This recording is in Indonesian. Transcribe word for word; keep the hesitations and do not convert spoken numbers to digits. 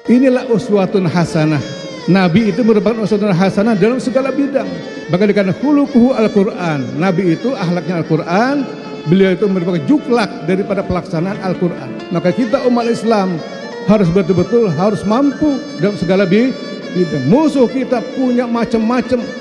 Inilah uswatun hasanah. Nabi itu merupakan uswatun hasanah dalam segala bidang. Bahkan dikatakan khuluquhu Al-Quran. Nabi itu akhlaknya Al-Quran. Beliau itu merupakan juklak daripada pelaksanaan Al-Quran. Maka kita umat Islam harus betul-betul harus mampu dalam segala bidang. Musuh kita punya macam-macam